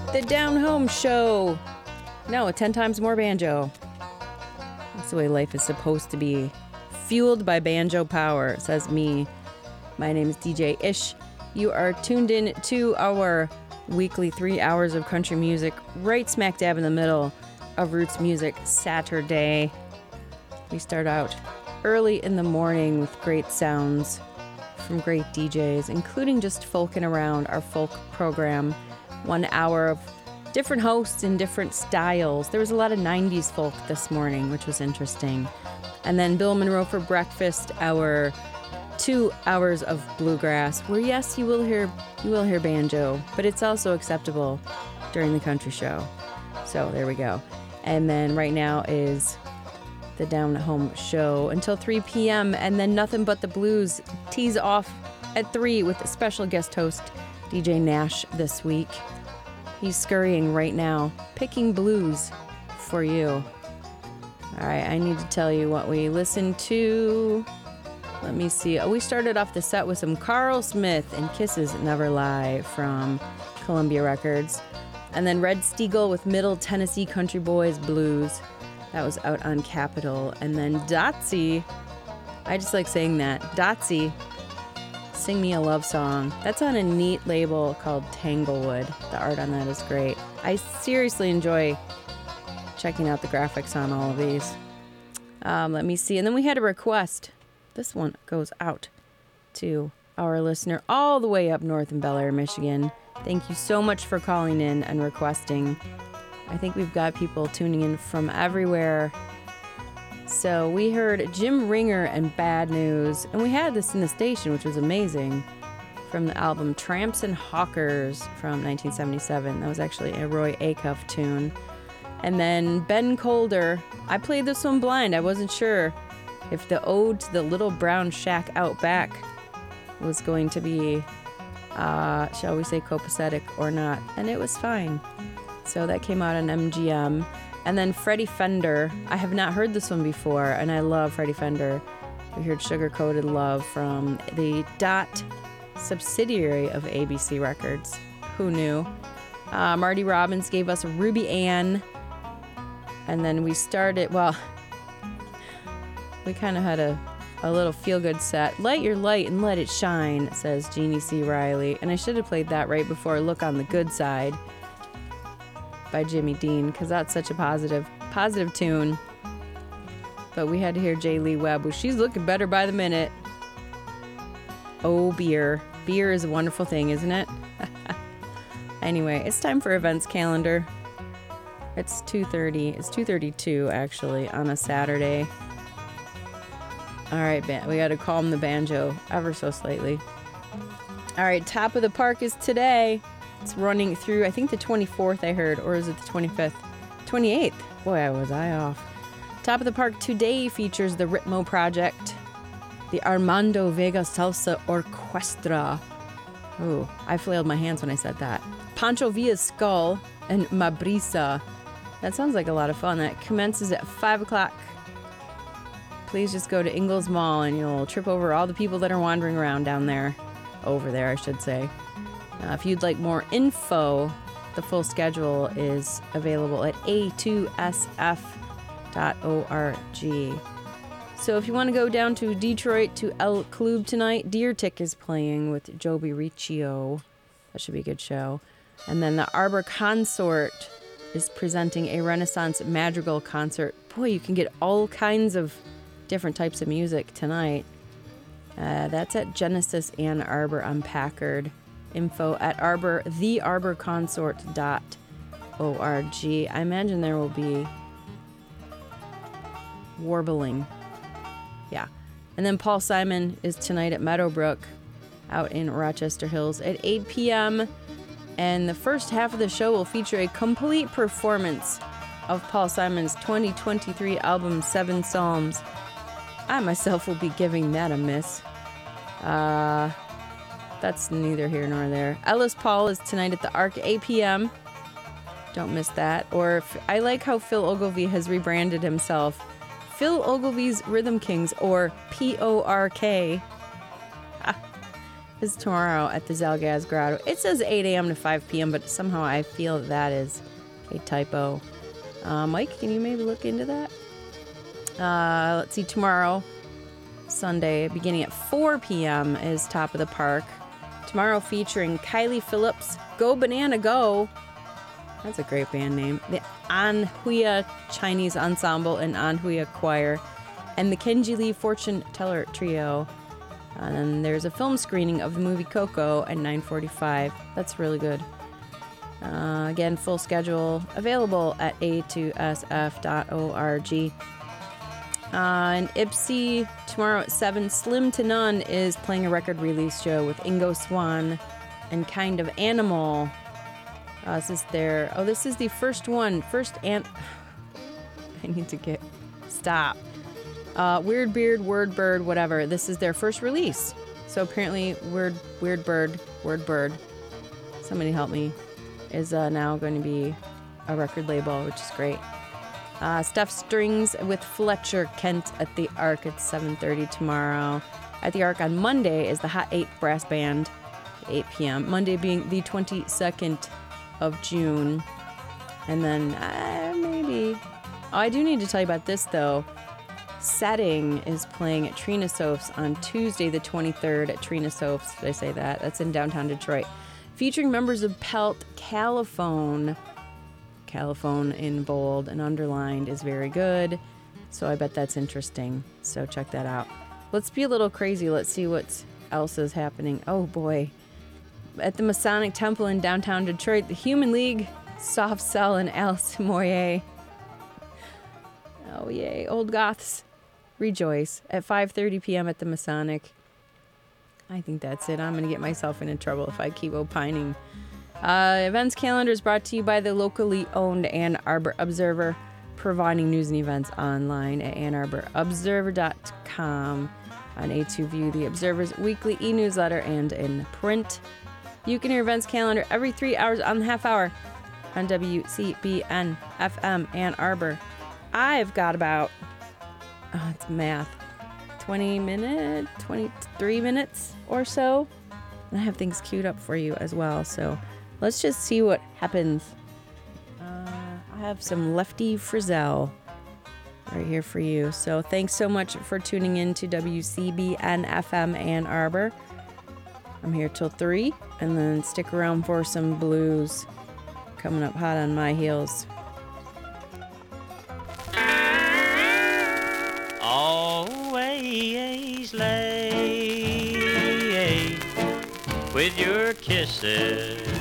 The Down Home Show. No, 10 times more banjo. That's the way life is supposed to be. Fueled by banjo power, says me. My name is DJ Ish. You are tuned in to our weekly 3 hours of country music, right smack dab in the middle of Roots Music Saturday. We start out early in the morning with great sounds from great DJs, including just folking around our folk program. 1 hour of different hosts in different styles. There was a lot of 90s folk this morning, which was interesting. And then Bill Monroe for breakfast, our 2 hours of bluegrass, where yes, you will hear banjo, but it's also acceptable during the country show. So there we go. And then right now is the Down Home Show until 3 p.m. and then Nothing But the Blues tees off at 3 with a special guest host, DJ Nash, this week. He's scurrying right now, picking blues for you. All right, I need to tell you what we listened to. Let me see. We started off the set with some Carl Smith and Kisses Never Lie from Columbia Records. And then Red Steagle with Middle Tennessee Country Boys Blues. That was out on Capitol. And then Dotsy, I just like saying that. Dotsy, Sing Me a Love Song. That's on a neat label called Tanglewood. The art on that is great. I seriously enjoy checking out the graphics on all of these. Let me see. And then we had a request. This one goes out to our listener all the way up north in Bel Air, Michigan. Thank you so much for calling in and requesting. I think we've got people tuning in from everywhere. So we heard Jim Ringer and Bad News, and we had this in the station, which was amazing, from the album Tramps and Hawkers from 1977. That was actually a Roy Acuff tune. And then Ben Colder. I played this one blind. I wasn't sure if the ode to the Little Brown Shack Out Back was going to be, shall we say, copacetic or not. And it was fine. So that came out on MGM. And then Freddie Fender. I have not heard this one before, and I love Freddie Fender. We heard Sugar Coated Love from the Dot subsidiary of ABC Records. Who knew? Marty Robbins gave us Ruby Ann. And then we started, well, we kind of had a little feel-good set. Light your light and let it shine, says Jeannie C. Riley. And I should have played that right before Look on the Good Side by Jimmy Dean, because that's such a positive tune. But we had to hear J. Lee Webb, who she's looking better by the minute. Oh, beer. Beer is a wonderful thing, isn't it? Anyway, it's time for events calendar. It's 2:30. It's 2:32, actually, on a Saturday. All right, we got to calm the banjo ever so slightly. All right, Top of the Park is today. It's running through, I think, the 24th, I heard, or is it the 25th? 28th. Boy, was I off. Top of the Park today features the Ritmo Project, the Armando Vega Salsa Orquestra. Ooh, I flailed my hands when I said that. Pancho Villa's Skull and Mabrisa. That sounds like a lot of fun. That commences at 5 o'clock. Please just go to Ingalls Mall and you'll trip over all the people that are wandering around down there. Over there, I should say. If you'd like more info, the full schedule is available at a2sf.org. So if you want to go down to Detroit to El Club tonight, Deer Tick is playing with Joby Riccio. That should be a good show. And then the Arbor Consort is presenting a Renaissance Madrigal concert. Boy, you can get all kinds of different types of music tonight. That's at Genesis Ann Arbor on Packard. Info at thearborconsort.org. I imagine there will be warbling. Yeah. And then Paul Simon is tonight at Meadowbrook out in Rochester Hills at 8 p.m. And the first half of the show will feature a complete performance of Paul Simon's 2023 album, 7 Psalms. I myself will be giving that a miss. That's neither here nor there. Ellis Paul is tonight at the Arc, 8 p.m. Don't miss that. Or I like how Phil Ogilvie has rebranded himself. Phil Ogilvie's Rhythm Kings, or PORK. is tomorrow at the Zalgaz Grotto. It says 8 a.m. to 5 p.m., but somehow I feel that is a typo. Mike, can you maybe look into that? Let's see, tomorrow, Sunday, beginning at 4 p.m. is Top of the Park. Tomorrow featuring Kylie Phillips, Go Banana Go. That's a great band name. The Anhuia Chinese Ensemble and Anhuia Choir. And the Kenji Lee Fortune Teller Trio. And then there's a film screening of the movie Coco at 9:45. That's really good. Again, full schedule available at a2sf.org. In Ipsy, tomorrow at 7, Slim to None is playing a record release show with Ingo Swann and Kind of Animal. This is the first one. I need to stop. Weird Beard, Word Bird, whatever. This is their first release. So apparently Word Bird, somebody help me, is now going to be a record label, which is great. Stuffed Strings with Fletcher Kent at the Arc at 7:30 tomorrow. At the Arc on Monday is the Hot 8 Brass Band at 8 p.m. Monday being the 22nd of June. And then I do need to tell you about this, though. Setting is playing at Trina Soph's on Tuesday the 23rd at Trina Soph's. Did I say that? That's in downtown Detroit. Featuring members of Pelt. Caliphone in bold and underlined is very good. So I bet that's interesting. So check that out. Let's be a little crazy. Let's see what else is happening. Oh boy. At the Masonic Temple in downtown Detroit, the Human League, Soft Cell, and Alice Moyer. Oh yay, old goths. Rejoice at 5:30 p.m. at the Masonic. I think that's it. I'm going to get myself into trouble if I keep opining. Events calendar is brought to you by the locally owned Ann Arbor Observer, providing news and events online at AnnArborObserver.com, on A2View, the Observer's weekly e-newsletter, and in print. You can hear events calendar every 3 hours on the half hour on WCBN FM Ann Arbor. I've got about, it's math, 23 minutes or so. And I have things queued up for you as well. So let's just see what happens. I have some Lefty Frizzell right here for you. So thanks so much for tuning in to WCBN FM Ann Arbor. I'm here till 3, and then stick around for some blues coming up hot on my heels. Always lay with your kisses